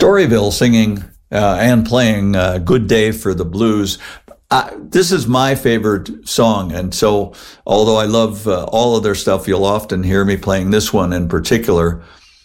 Storyville singing and playing Good Day for the Blues. This is my favorite song, and so although I love all of their stuff, you'll often hear me playing this one in particular.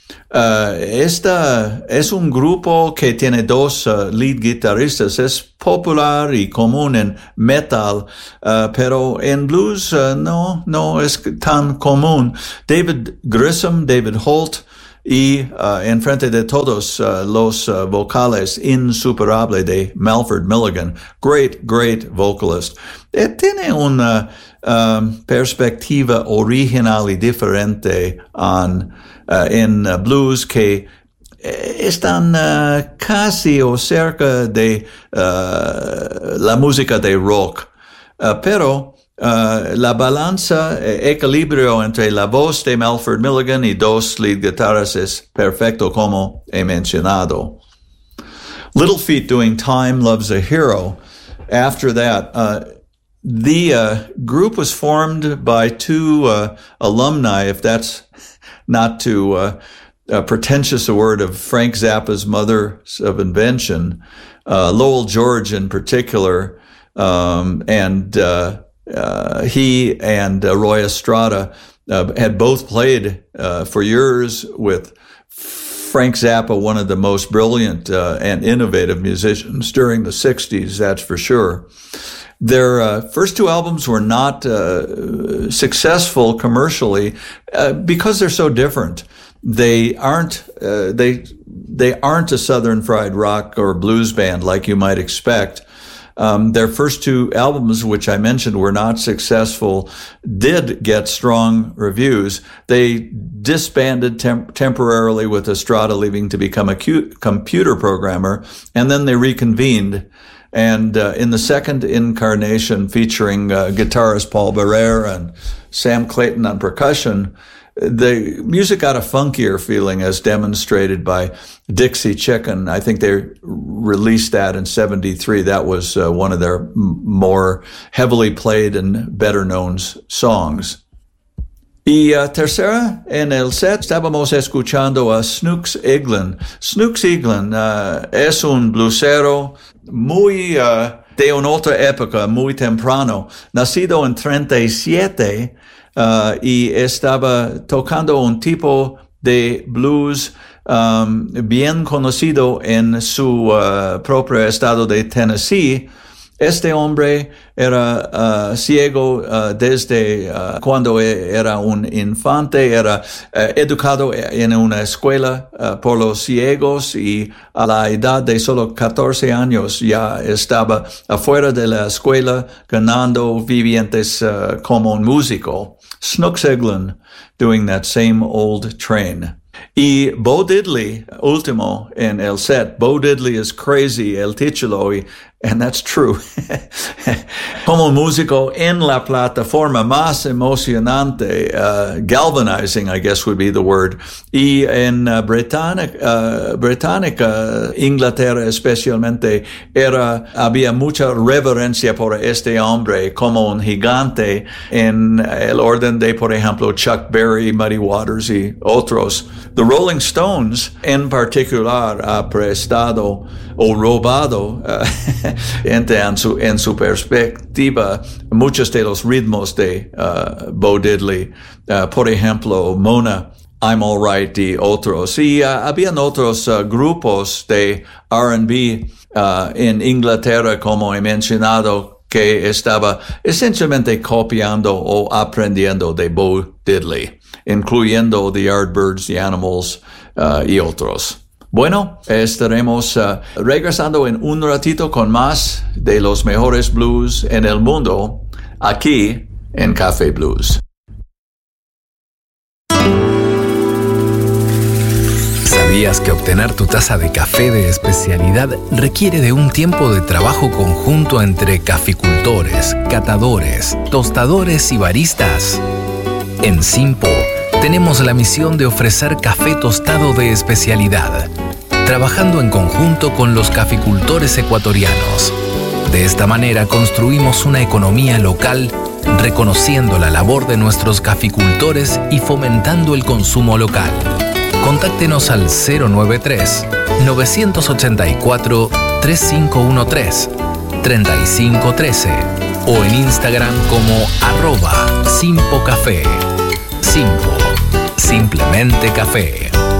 Esta es un grupo que tiene dos lead guitarristas. Es popular y común en metal, pero en blues no es tan común. David Grissom, David Holt y en frente de todos los vocales insuperable de Melford Milligan. Great vocalist. Tiene una perspectiva original y diferente en blues que están casi o cerca de la música de rock, pero la balanza, equilibrio entre la voz de Melford Milligan y dos lead guitarras es perfecto, como he mencionado. Little Feat doing Time Loves a Hero. After that, the group was formed by two alumni, if that's not too pretentious a word, of Frank Zappa's Mothers of Invention, Lowell George in particular, and he and Roy Estrada had both played for years with Frank Zappa, one of the most brilliant and innovative musicians during the 60s, that's for sure. Their first two albums were not successful commercially because they're so different. They aren't a Southern fried rock or blues band like you might expect. Their first two albums, which I mentioned were not successful, did get strong reviews. They disbanded temporarily with Estrada leaving to become a computer programmer, and then they reconvened. And in the second incarnation, featuring guitarist Paul Barrere and Sam Clayton on percussion, the music got a funkier feeling, as demonstrated by Dixie Chicken. I think they released that in 1973. That was one of their more heavily played and better known songs. Y tercera en el set estábamos escuchando a Snooks Eaglin. Snooks Eaglin es un bluesero muy de una otra época, muy temprano, nacido en 1937 y estaba tocando un tipo de blues bien conocido en su propio estado de Tennessee. Este hombre era ciego desde cuando era un infante, era educado en una escuela por los ciegos y a la edad de solo 14 años ya estaba afuera de la escuela ganando vivientes como un músico. Snooks Eaglin doing that same old train. Y Bo Diddley, último en el set. Bo Diddley is crazy, el título, and that's true. Como músico en la plataforma más emocionante, galvanizing, I guess would be the word. Y en Británica, Inglaterra especialmente, había mucha reverencia por este hombre como un gigante en el orden de, por ejemplo, Chuck Berry, Muddy Waters y otros. The Rolling Stones, en particular, ha prestado o robado en su perspectiva muchos de los ritmos de Bo Diddley. Por ejemplo, Mona, I'm All Right y otros. Y habían otros grupos de R&B en Inglaterra, como he mencionado, que estaba esencialmente copiando o aprendiendo de Bo Diddley, incluyendo The Yardbirds, The Animals y otros. Bueno, estaremos regresando en un ratito con más de los mejores blues en el mundo, aquí en Café Blues. ¿Sabías que obtener tu taza de café de especialidad requiere de un tiempo de trabajo conjunto entre caficultores, catadores, tostadores y baristas? En Simpo, tenemos la misión de ofrecer café tostado de especialidad, trabajando en conjunto con los caficultores ecuatorianos. De esta manera construimos una economía local, reconociendo la labor de nuestros caficultores y fomentando el consumo local. Contáctenos al 093 984-3513-3513 o en Instagram como @simpocafé. Simpo, simplemente café.